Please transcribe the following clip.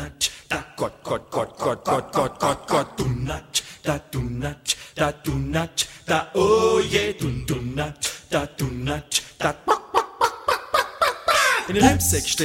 nat, da Gott, Gott, Gott, Gott, Gott, Gott, Gott, Gott, du nat, da du nat, da du nat, da oh je, du nat, da du nat, da in den Hemsäck